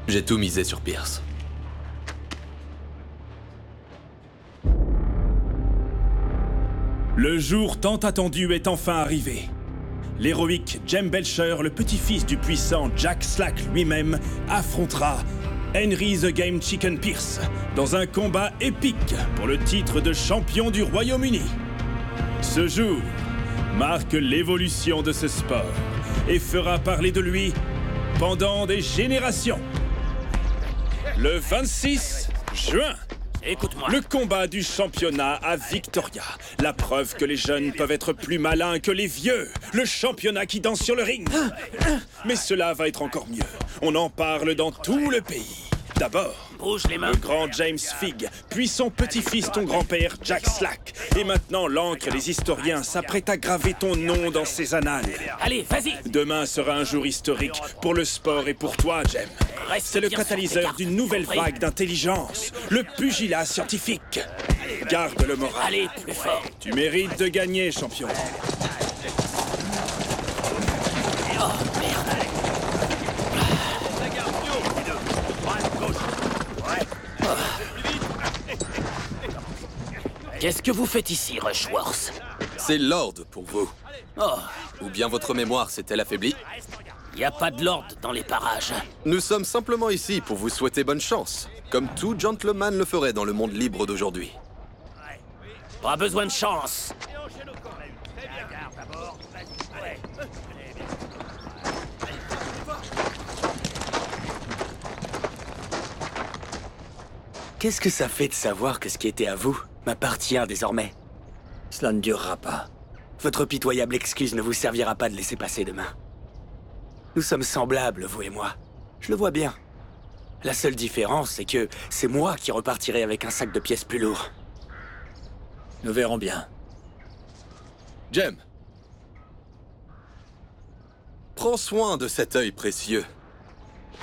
J'ai tout misé sur Pierce. Le jour tant attendu est enfin arrivé. L'héroïque Jem Belcher, le petit-fils du puissant Jack Slack lui-même, affrontera Henry the Game Chicken Pierce dans un combat épique pour le titre de champion du Royaume-Uni. Ce jour marque l'évolution de ce sport et fera parler de lui pendant des générations. Le 26 juin, Écoute-moi. le combat du championnat à Victoria. La preuve que les jeunes peuvent être plus malins que les vieux. Le championnat qui danse sur le ring. Mais cela va être encore mieux. On en parle dans tout le pays. D'abord, Bouge les mains. le grand James Figg, puis son petit-fils, ton grand-père Jack Slack. Et maintenant, l'encre et les historiens s'apprêtent à graver ton nom dans ces annales. Allez, vas-y. Demain sera un jour historique pour le sport et pour toi, Jem. Reste C'est le bien sur tes catalyseur gardes, d'une nouvelle compris? vague d'intelligence, le pugilat scientifique. Garde le moral. Allez, plus fort. Tu mérites de gagner, champion. Oh, merde. Qu'est-ce que vous faites ici, Rushworth? C'est l'ordre pour vous. Oh, Ou bien votre mémoire s'est-elle affaiblie? y a pas de lord dans les parages. Nous sommes simplement ici pour vous souhaiter bonne chance, comme tout gentleman le ferait dans le monde libre d'aujourd'hui. Pas besoin de chance. Qu'est-ce que ça fait de savoir que ce qui était à vous m'appartient désormais? Cela ne durera pas. Votre pitoyable excuse ne vous servira pas de laisser passer demain. Nous sommes semblables, vous et moi. Je le vois bien. La seule différence, c'est que c'est moi qui repartirai avec un sac de pièces plus lourd. Nous verrons bien. Jem, prends soin de cet œil précieux.